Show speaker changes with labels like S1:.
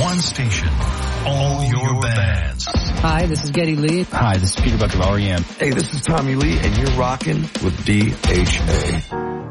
S1: one station. All your bands.
S2: Hi, this is Geddy Lee.
S3: Hi, this is Peter Buck of R.E.M.
S4: Hey, this is Tommy Lee, and you're rocking with DHA.